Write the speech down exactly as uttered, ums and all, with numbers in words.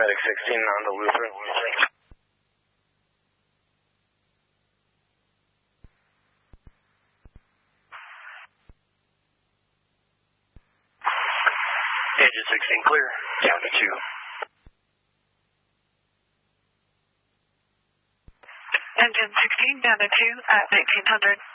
Medic sixteen on the Luther. Engine sixteen clear, down to two. Engine sixteen down to two at nineteen hundred.